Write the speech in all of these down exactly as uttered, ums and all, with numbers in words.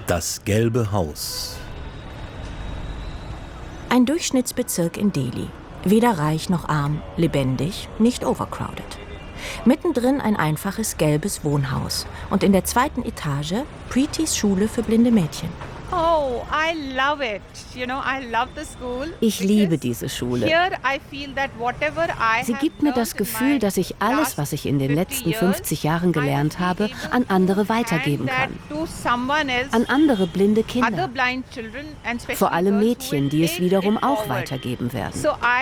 Das Gelbe Haus. Ein Durchschnittsbezirk in Delhi. Weder reich noch arm, lebendig, nicht overcrowded. Mittendrin ein einfaches gelbes Wohnhaus und in der zweiten Etage Preetys Schule für blinde Mädchen. Oh, I love it. You know, I love the school. Ich liebe diese Schule. Sie gibt mir das Gefühl, dass ich alles, was ich in den letzten fünfzig Jahren gelernt habe, an andere weitergeben kann. An andere blinde Kinder. Vor allem Mädchen, die es wiederum auch weitergeben werden.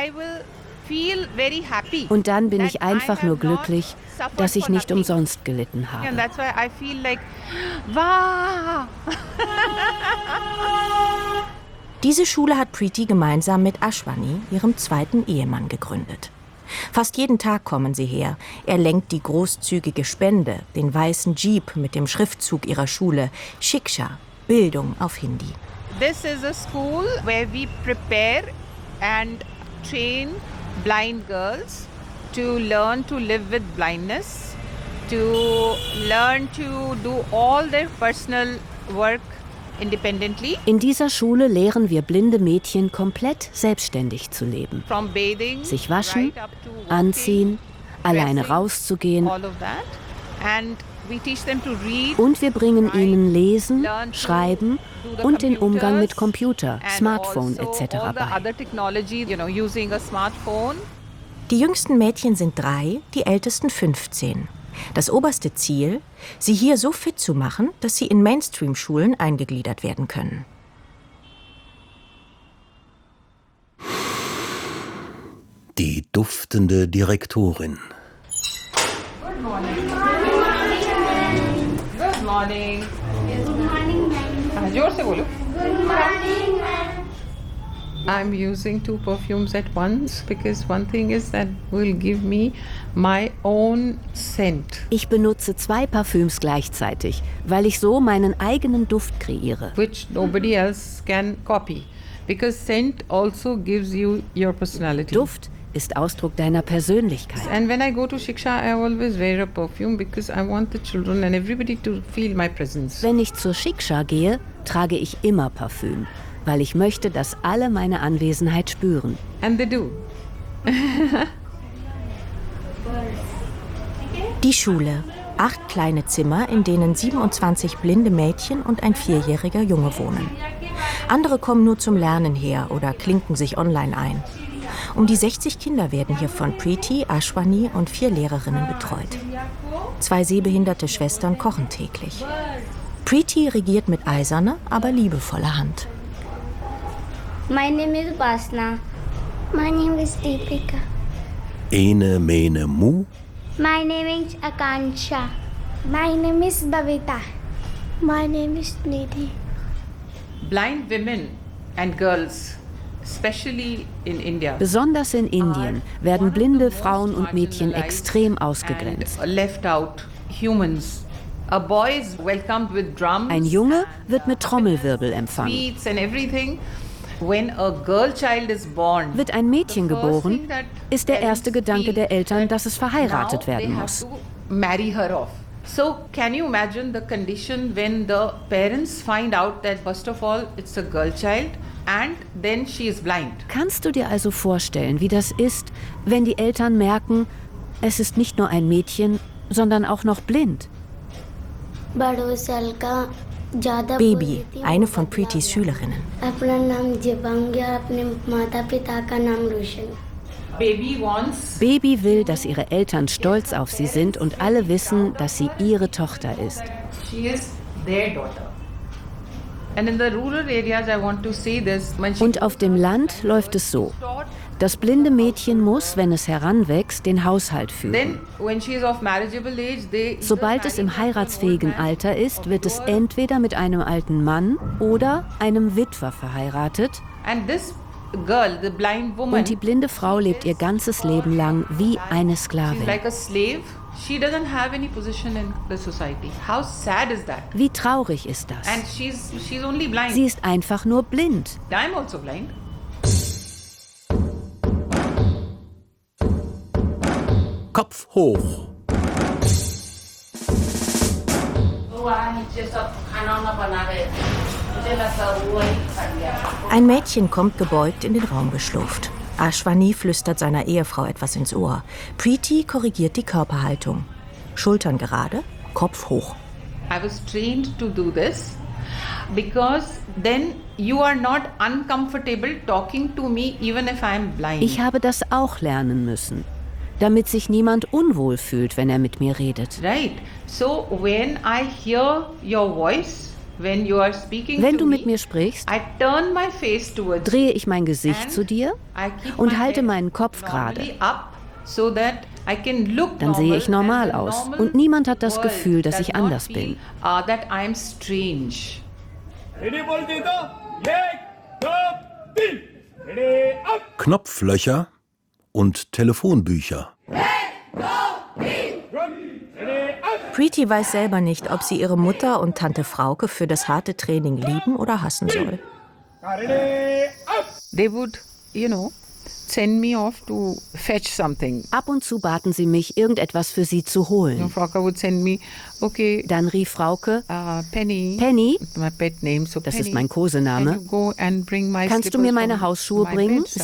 Und dann bin ich einfach nur glücklich, dass ich nicht umsonst gelitten habe. Diese Schule hat Preety gemeinsam mit Ashwani, ihrem zweiten Ehemann, gegründet. Fast jeden Tag kommen sie her. Er lenkt die großzügige Spende, den weißen Jeep mit dem Schriftzug ihrer Schule, Shiksha, Bildung auf Hindi. This is a school where we prepare and train blind girls to learn to live with blindness, to learn to do all their personal work independently. In dieser Schule lehren wir blinde Mädchen komplett selbstständig zu leben. From bathing, sich waschen, right up to walking, anziehen, alleine dressing, rauszugehen. all of that. And we teach them to read, Und wir bringen write, ihnen Lesen, learn to Schreiben do the und den Umgang mit computers Computer, and Smartphone also et cetera all the bei. other technology, you know, using a smartphone. Die jüngsten Mädchen sind drei, die ältesten fünfzehn. Das oberste Ziel, sie hier so fit zu machen, dass sie in Mainstream-Schulen eingegliedert werden können. Die duftende Direktorin. Good morning. Good morning. Good morning, ma'am. जोर से बोलो. Good morning, ma'am. I'm using two perfumes at once because one thing is that will give me my own scent. Ich benutze zwei Parfüms gleichzeitig, weil ich so meinen eigenen Duft kreiere. Which nobody else can copy because scent also gives you your personality. Duft ist Ausdruck deiner Persönlichkeit. And when I go to Shiksha, I always wear a perfume because I want the children and everybody to feel my presence. Wenn ich zur Shiksha gehe, trage ich immer Parfüm, weil ich möchte, dass alle meine Anwesenheit spüren. And they do. Die Schule. Acht kleine Zimmer, in denen siebenundzwanzig blinde Mädchen und ein vierjähriger Junge wohnen. Andere kommen nur zum Lernen her oder klinken sich online ein. Um die sechzig Kinder werden hier von Preety, Ashwani und vier Lehrerinnen betreut. Zwei sehbehinderte Schwestern kochen täglich. Preety regiert mit eiserner, aber liebevoller Hand. My name is Basna. My name is Deepika. Ene, mene, mu. My name is Akansha. My name is Bhavita. My name is Nidhi. Blind women and girls, especially in India, Besonders in Indien werden blinde Frauen und Mädchen extrem ausgegrenzt. and left out humans. A boy is welcomed with drums, Ein Junge wird mit Trommelwirbel empfangen. sweets and everything. When a girl child is born, Wird ein Mädchen the first geboren, thing that ist der erste parents Gedanke feel der Eltern, that dass es verheiratet now werden they muss. have to marry her off. So can you imagine the condition when the parents find out that first of all it's a girl child and then she is blind? Kannst du dir also vorstellen, wie das ist, wenn die Eltern merken, es ist nicht nur ein Mädchen, sondern auch noch blind? Baby, eine von Preetys Schülerinnen. Baby wants Baby will, dass ihre Eltern stolz auf sie sind und alle wissen, dass sie ihre Tochter ist. she is their daughter. And in the rural areas I want to say this. When she Und auf dem Land läuft es so. Das blinde Mädchen muss, wenn es heranwächst, den Haushalt führen. Then when she is of marriageable age, they Sobald es im heiratsfähigen Alter ist, wird es entweder mit einem alten Mann oder einem Witwer verheiratet. and this girl, the blind woman, Und die blinde Frau lebt ihr ganzes Leben lang wie eine she's Sklavin. like a slave. She doesn't have any position in the society. How sad is that? Wie traurig ist das? And she's she's only blind. Sie ist einfach nur blind. I'm also blind. Kopf hoch. Ein Mädchen kommt gebeugt in den Raum geschlurft. Ashwani flüstert seiner Ehefrau etwas ins Ohr. Preeti korrigiert die Körperhaltung. Schultern gerade, Kopf hoch. I was trained to do this because then you are not uncomfortable talking to me even if I am blind. Ich habe das auch lernen müssen, damit sich niemand unwohl fühlt, wenn er mit mir redet. Right. So when I hear your voice, when you are speaking Wenn to du mit me, mir sprichst, I turn my face towards drehe ich mein Gesicht and zu dir I keep und my halte head meinen Kopf gerade. normally up so that I can look Dann sehe ich normal normal aus and the und niemand hat das world Gefühl, dass does ich not anders feel, bin. uh, that I am strange. Knopflöcher und Telefonbücher. Preeti weiß selber nicht, ob sie ihre Mutter und Tante Frauke für das harte Training lieben oder hassen soll. They would, you know, send me off to fetch something. Ab und zu baten sie mich, irgendetwas für sie zu holen. Frauke would send me, okay, Dann rief Frauke, uh, Penny, Penny, my pet name, so das Penny, ist mein can Kosename, you go and bring my kannst du mir slippers meine from Hausschuhe my bringen? bedside?